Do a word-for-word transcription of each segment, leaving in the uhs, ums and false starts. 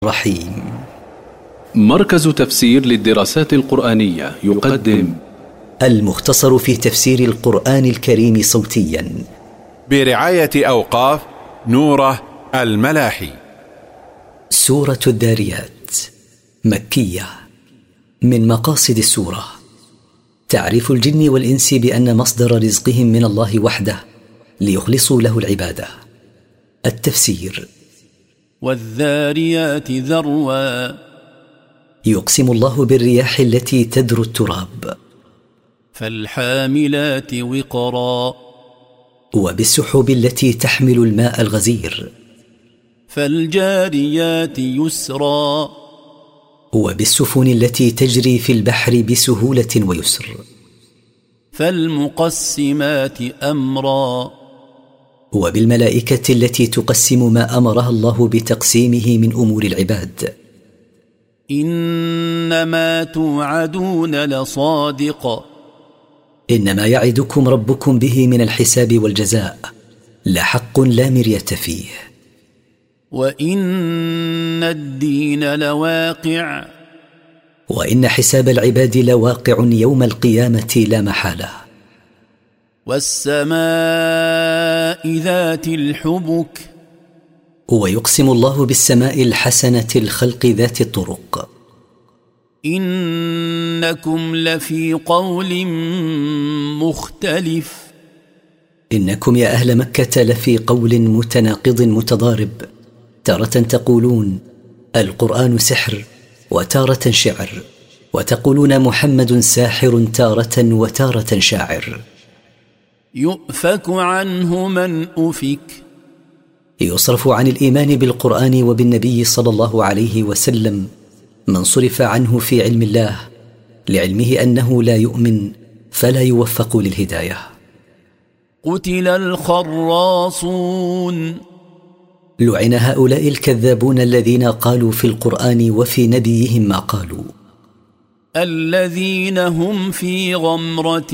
رحيم. مركز تفسير للدراسات القرآنية يقدم المختصر في تفسير القرآن الكريم صوتيا برعاية أوقاف نوره الملاحي. سورة الذاريات مكية. من مقاصد السورة تعريف الجن والإنس بأن مصدر رزقهم من الله وحده ليخلصوا له العبادة. التفسير: والذاريات ذروا، يقسم الله بالرياح التي تذر التراب، فالحاملات وقرا، وبالسحب التي تحمل الماء الغزير، فالجاريات يسرا، وبالسفن التي تجري في البحر بسهولة ويسر، فالمقسمات أمرا، وبالملائكة التي تقسم ما أمرها الله بتقسيمه من أمور العباد. إنما توعدون لصادق، إنما يعدكم ربكم به من الحساب والجزاء لحق لا مرية فيه. وإن الدين لواقع، وإن حساب العباد لواقع يوم القيامة لا محالة. والسماء ذات الحبك، ويقسم الله بالسماء الحسنة الخلق ذات الطرق. إنكم لفي قول مختلف، إنكم يا أهل مكة لفي قول متناقض متضارب، تارة تقولون القرآن سحر وتارة شعر، وتقولون محمد ساحر تارة وتارة شاعر. يؤفك عنه من أفك، يصرف عن الإيمان بالقرآن وبالنبي صلى الله عليه وسلم من صرف عنه في علم الله لعلمه أنه لا يؤمن فلا يوفق للهداية. قتل الخراصون، لعن هؤلاء الكذابون الذين قالوا في القرآن وفي نبيهم ما قالوا. الذين هم في غمرة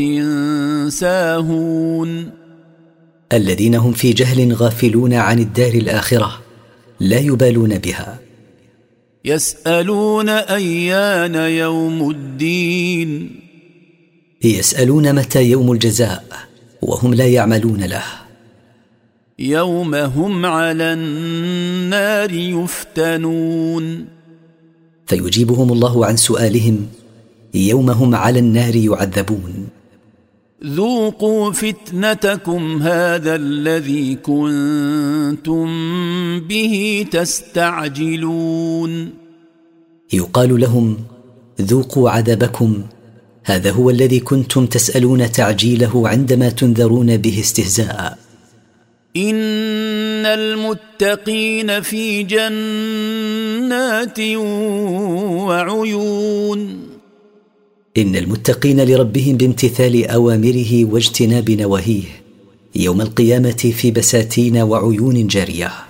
ساهون، الذين هم في جهل غافلون عن الدار الآخرة لا يبالون بها. يسألون أيان يوم الدين، يسألون متى يوم الجزاء وهم لا يعملون له. يوم هم على النار يفتنون، فيجيبهم الله عن سؤالهم يوم هم على النار يعذبون. ذوقوا فتنتكم هذا الذي كنتم به تستعجلون. يقال لهم ذوقوا عذابكم، هذا هو الذي كنتم تسألون تعجيله عندما تنذرون به استهزاء. إن المتقين في جنات وعيون، إن المتقين لربهم بامتثال أوامره واجتناب نواهيه يوم القيامة في بساتين وعيون جارية.